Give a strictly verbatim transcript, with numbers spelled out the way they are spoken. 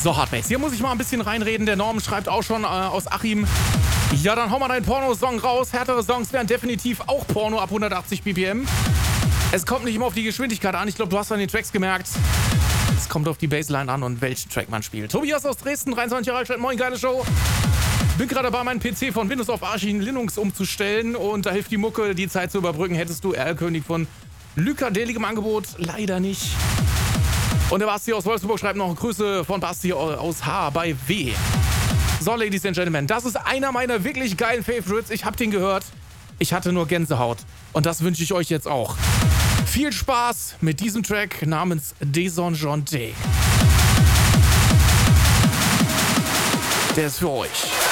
So, Hardbase. Hier muss ich mal ein bisschen reinreden. Der Norm schreibt auch schon äh, aus Achim. Ja, dann hau mal deinen Porno-Song raus. Härtere Songs wären definitiv auch Porno ab hundertachtzig B P M. Es kommt nicht immer auf die Geschwindigkeit an. Ich glaube, du hast an den Tracks gemerkt. Es kommt auf die Bassline an und welchen Track man spielt. Tobias aus Dresden, dreiundzwanzig Jahre alt, moin, geile Show. Bin gerade dabei, meinen P C von Windows auf Arch in Linux umzustellen und da hilft die Mucke, die Zeit zu überbrücken. Hättest du Erlkönig von Lykadelik im Angebot? Leider nicht. Und der Basti aus Wolfsburg schreibt noch Grüße von Basti aus H bei W. So, Ladies and Gentlemen, das ist einer meiner wirklich geilen Favorites. Ich hab den gehört. Ich hatte nur Gänsehaut. Und das wünsche ich euch jetzt auch. Viel Spaß mit diesem Track namens Desenchanté. Der ist für euch.